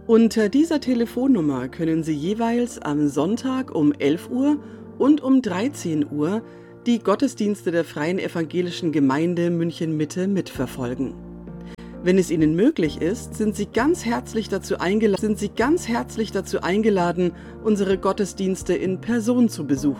Unter dieser Telefonnummer können Sie jeweils am Sonntag um 11 Uhr und um 13 Uhr die Gottesdienste der Freien Evangelischen Gemeinde München-Mitte mitverfolgen. Wenn es Ihnen möglich ist, sind Sie ganz herzlich dazu eingeladen, unsere Gottesdienste in Person zu besuchen.